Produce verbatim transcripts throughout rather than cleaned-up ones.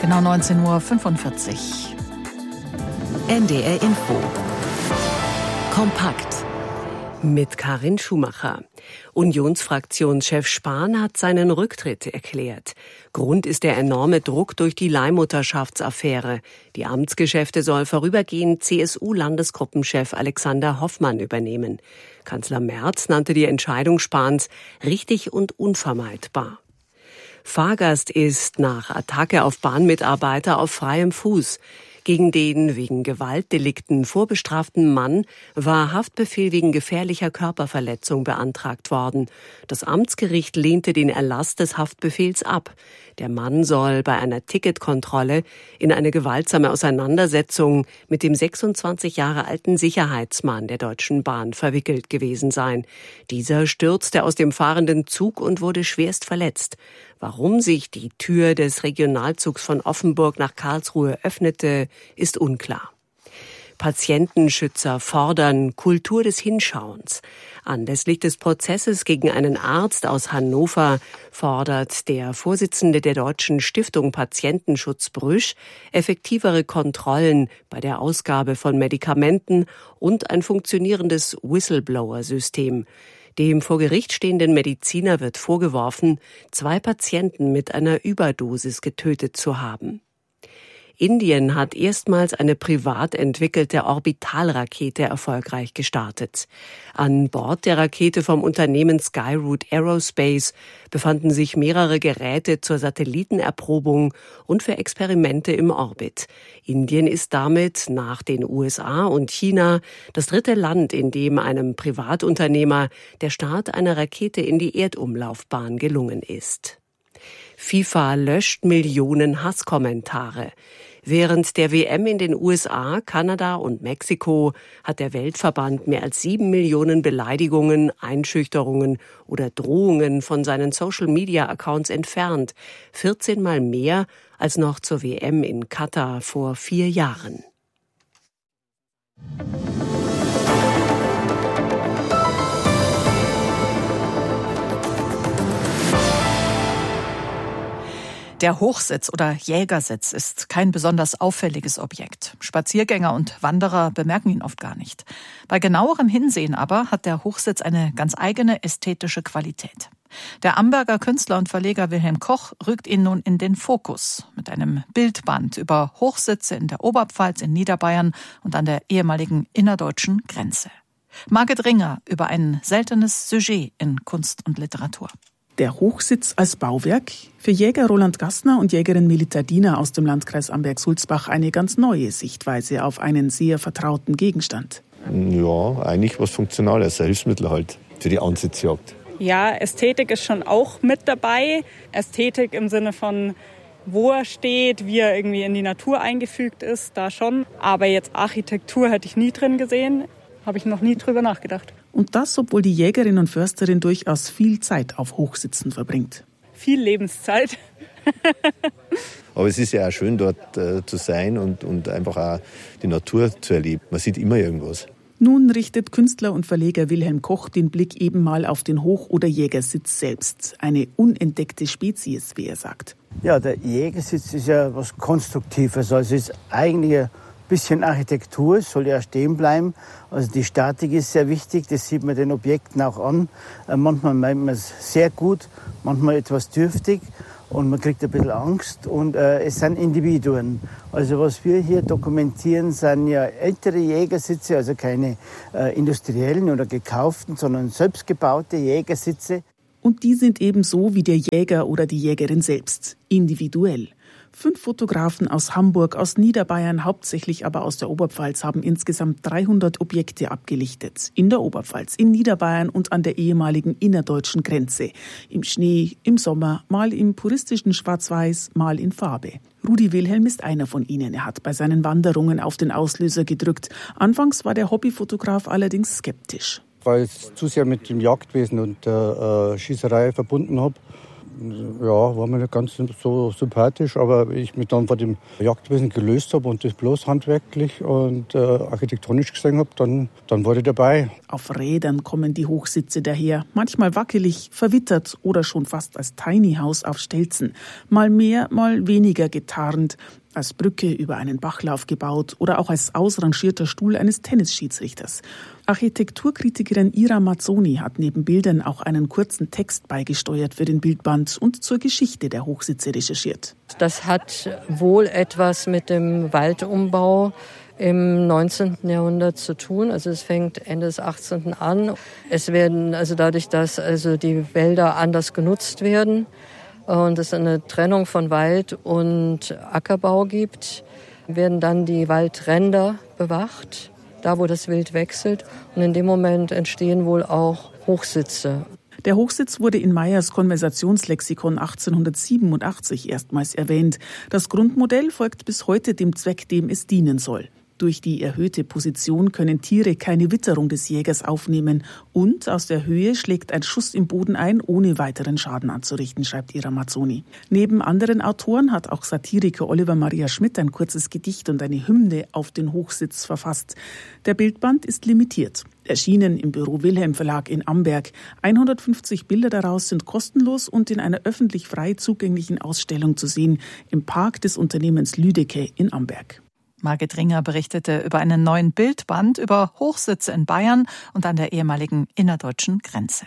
genau neunzehn Uhr fünfundvierzig. N D R Info. Kompakt. Mit Karin Schumacher. Unionsfraktionschef Spahn hat seinen Rücktritt erklärt. Grund ist der enorme Druck durch die Leihmutterschaftsaffäre. Die Amtsgeschäfte soll vorübergehend C S U-Landesgruppenchef Alexander Hoffmann übernehmen. Kanzler Merz nannte die Entscheidung Spahns richtig und unvermeidbar. Fahrgast ist nach Attacke auf Bahnmitarbeiter auf freiem Fuß. Gegen den wegen Gewaltdelikten vorbestraften Mann war Haftbefehl wegen gefährlicher Körperverletzung beantragt worden. Das Amtsgericht lehnte den Erlass des Haftbefehls ab. Der Mann soll bei einer Ticketkontrolle in eine gewaltsame Auseinandersetzung mit dem sechsundzwanzig Jahre alten Sicherheitsmann der Deutschen Bahn verwickelt gewesen sein. Dieser stürzte aus dem fahrenden Zug und wurde schwerst verletzt. Warum sich die Tür des Regionalzugs von Offenburg nach Karlsruhe öffnete, ist unklar. Patientenschützer fordern Kultur des Hinschauens. Anlässlich des Prozesses gegen einen Arzt aus Hannover fordert der Vorsitzende der Deutschen Stiftung Patientenschutz Brüsch effektivere Kontrollen bei der Ausgabe von Medikamenten und ein funktionierendes Whistleblower-System. Dem vor Gericht stehenden Mediziner wird vorgeworfen, zwei Patienten mit einer Überdosis getötet zu haben. Indien hat erstmals eine privat entwickelte Orbitalrakete erfolgreich gestartet. An Bord der Rakete vom Unternehmen Skyroot Aerospace befanden sich mehrere Geräte zur Satellitenerprobung und für Experimente im Orbit. Indien ist damit nach den U S A und China das dritte Land, in dem einem Privatunternehmer der Start einer Rakete in die Erdumlaufbahn gelungen ist. FIFA löscht Millionen Hasskommentare. Während der W M in den U S A, Kanada und Mexiko hat der Weltverband mehr als sieben Millionen Beleidigungen, Einschüchterungen oder Drohungen von seinen Social-Media-Accounts entfernt. vierzehn Mal mehr als noch zur W M in Katar vor vier Jahren. Der Hochsitz oder Jägersitz ist kein besonders auffälliges Objekt. Spaziergänger und Wanderer bemerken ihn oft gar nicht. Bei genauerem Hinsehen aber hat der Hochsitz eine ganz eigene ästhetische Qualität. Der Amberger Künstler und Verleger Wilhelm Koch rückt ihn nun in den Fokus mit einem Bildband über Hochsitze in der Oberpfalz, in Niederbayern und an der ehemaligen innerdeutschen Grenze. Margit Ringer über ein seltenes Sujet in Kunst und Literatur. Der Hochsitz als Bauwerk, für Jäger Roland Gastner und Jägerin Melita Diener aus dem Landkreis Amberg-Sulzbach eine ganz neue Sichtweise auf einen sehr vertrauten Gegenstand. Ja, eigentlich was Funktionales, ein Hilfsmittel halt für die Ansitzjagd. Ja, Ästhetik ist schon auch mit dabei. Ästhetik im Sinne von, wo er steht, wie er irgendwie in die Natur eingefügt ist, da schon. Aber jetzt Architektur hätte ich nie drin gesehen, habe ich noch nie drüber nachgedacht. Und das, obwohl die Jägerin und Försterin durchaus viel Zeit auf Hochsitzen verbringt. Viel Lebenszeit. Aber es ist ja auch schön, dort äh, zu sein und, und einfach auch die Natur zu erleben. Man sieht immer irgendwas. Nun richtet Künstler und Verleger Wilhelm Koch den Blick eben mal auf den Hoch- oder Jägersitz selbst. Eine unentdeckte Spezies, wie er sagt. Ja, der Jägersitz ist ja was Konstruktives. Also es ist eigentlich ein bisschen Architektur, es soll ja stehen bleiben. Also die Statik ist sehr wichtig, das sieht man den Objekten auch an. Äh, manchmal meint man es sehr gut, manchmal etwas dürftig und man kriegt ein bisschen Angst. Und äh, es sind Individuen. Also was wir hier dokumentieren, sind ja ältere Jägersitze, also keine äh, industriellen oder gekauften, sondern selbstgebaute Jägersitze. Und die sind eben so wie der Jäger oder die Jägerin selbst, individuell. Fünf Fotografen aus Hamburg, aus Niederbayern, hauptsächlich aber aus der Oberpfalz, haben insgesamt dreihundert Objekte abgelichtet. In der Oberpfalz, in Niederbayern und an der ehemaligen innerdeutschen Grenze. Im Schnee, im Sommer, mal im puristischen Schwarz-Weiß, mal in Farbe. Rudi Wilhelm ist einer von ihnen. Er hat bei seinen Wanderungen auf den Auslöser gedrückt. Anfangs war der Hobbyfotograf allerdings skeptisch. Weil ich es zu sehr mit dem Jagdwesen und der äh, Schießerei verbunden habe. Ja, war mir nicht ganz so sympathisch, aber ich mich dann von dem Jagdwesen gelöst habe und das bloß handwerklich und äh, architektonisch gesehen habe, dann, dann war ich dabei. Auf Rädern kommen die Hochsitze daher, manchmal wackelig, verwittert oder schon fast als Tiny House auf Stelzen, mal mehr, mal weniger getarnt, als Brücke über einen Bachlauf gebaut oder auch als ausrangierter Stuhl eines Tennisschiedsrichters. Architekturkritikerin Ira Mazzoni hat neben Bildern auch einen kurzen Text beigesteuert für den Bildband und zur Geschichte der Hochsitze recherchiert. Das hat wohl etwas mit dem Waldumbau im neunzehnten Jahrhundert zu tun. Also es fängt Ende des achtzehnten an. Es werden also dadurch, dass also die Wälder anders genutzt werden und es eine Trennung von Wald und Ackerbau gibt, werden dann die Waldränder bewacht, da wo das Wild wechselt. Und in dem Moment entstehen wohl auch Hochsitze. Der Hochsitz wurde in Meyers Konversationslexikon achtzehnhundertsiebenundachtzig erstmals erwähnt. Das Grundmodell folgt bis heute dem Zweck, dem es dienen soll. Durch die erhöhte Position können Tiere keine Witterung des Jägers aufnehmen und aus der Höhe schlägt ein Schuss im Boden ein, ohne weiteren Schaden anzurichten, schreibt Ira Mazzoni. Neben anderen Autoren hat auch Satiriker Oliver Maria Schmidt ein kurzes Gedicht und eine Hymne auf den Hochsitz verfasst. Der Bildband ist limitiert. Erschienen im Büro Wilhelm Verlag in Amberg. hundertfünfzig Bilder daraus sind kostenlos und in einer öffentlich frei zugänglichen Ausstellung zu sehen im Park des Unternehmens Lüdecke in Amberg. Margit Ringer berichtete über einen neuen Bildband über Hochsitze in Bayern und an der ehemaligen innerdeutschen Grenze.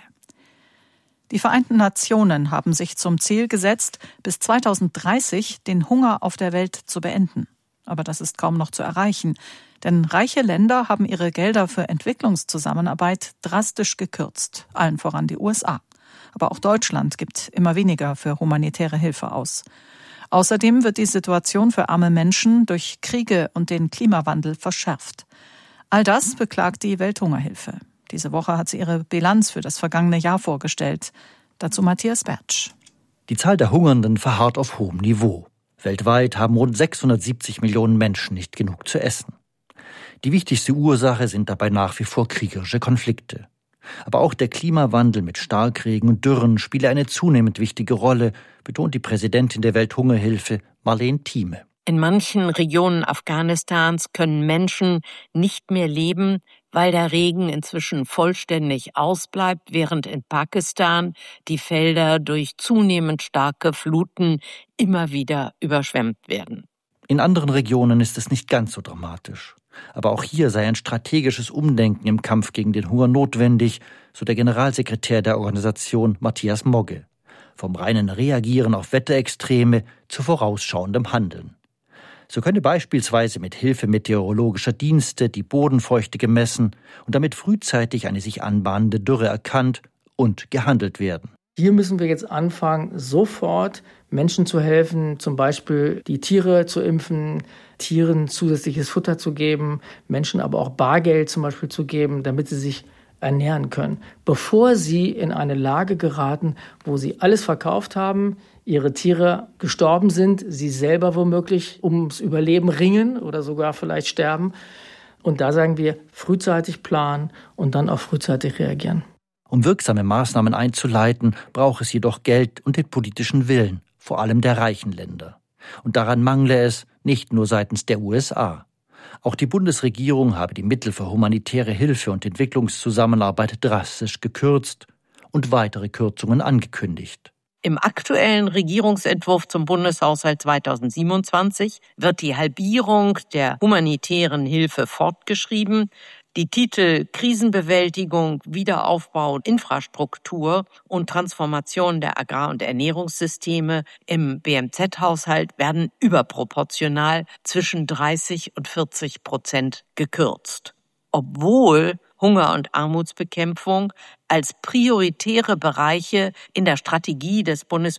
Die Vereinten Nationen haben sich zum Ziel gesetzt, bis zweitausenddreißig den Hunger auf der Welt zu beenden. Aber das ist kaum noch zu erreichen, denn reiche Länder haben ihre Gelder für Entwicklungszusammenarbeit drastisch gekürzt, allen voran die U S A. Aber auch Deutschland gibt immer weniger für humanitäre Hilfe aus. Außerdem wird die Situation für arme Menschen durch Kriege und den Klimawandel verschärft. All das beklagt die Welthungerhilfe. Diese Woche hat sie ihre Bilanz für das vergangene Jahr vorgestellt. Dazu Matthias Bertsch. Die Zahl der Hungernden verharrt auf hohem Niveau. Weltweit haben rund sechshundertsiebzig Millionen Menschen nicht genug zu essen. Die wichtigste Ursache sind dabei nach wie vor kriegerische Konflikte. Aber auch der Klimawandel mit Starkregen und Dürren spiele eine zunehmend wichtige Rolle, betont die Präsidentin der Welthungerhilfe, Marlene Thieme. In manchen Regionen Afghanistans können Menschen nicht mehr leben, weil der Regen inzwischen vollständig ausbleibt, während in Pakistan die Felder durch zunehmend starke Fluten immer wieder überschwemmt werden. In anderen Regionen ist es nicht ganz so dramatisch. Aber auch hier sei ein strategisches Umdenken im Kampf gegen den Hunger notwendig, so der Generalsekretär der Organisation Matthias Mogge. Vom reinen Reagieren auf Wetterextreme zu vorausschauendem Handeln. So könne beispielsweise mit Hilfe meteorologischer Dienste die Bodenfeuchte gemessen und damit frühzeitig eine sich anbahnende Dürre erkannt und gehandelt werden. Hier müssen wir jetzt anfangen, sofort Menschen zu helfen, zum Beispiel die Tiere zu impfen, Tieren zusätzliches Futter zu geben, Menschen aber auch Bargeld zum Beispiel zu geben, damit sie sich ernähren können, bevor sie in eine Lage geraten, wo sie alles verkauft haben, ihre Tiere gestorben sind, sie selber womöglich ums Überleben ringen oder sogar vielleicht sterben. Und da sagen wir, frühzeitig planen und dann auch frühzeitig reagieren. Um wirksame Maßnahmen einzuleiten, braucht es jedoch Geld und den politischen Willen, vor allem der reichen Länder. Und daran mangle es nicht nur seitens der U S A. Auch die Bundesregierung habe die Mittel für humanitäre Hilfe und Entwicklungszusammenarbeit drastisch gekürzt und weitere Kürzungen angekündigt. Im aktuellen Regierungsentwurf zum Bundeshaushalt zweitausendsiebenundzwanzig wird die Halbierung der humanitären Hilfe fortgeschrieben. Die Titel Krisenbewältigung, Wiederaufbau, Infrastruktur und Transformation der Agrar- und Ernährungssysteme im B M Z-Haushalt werden überproportional zwischen dreißig und vierzig Prozent gekürzt. Obwohl Hunger- und Armutsbekämpfung als prioritäre Bereiche in der Strategie des Bundes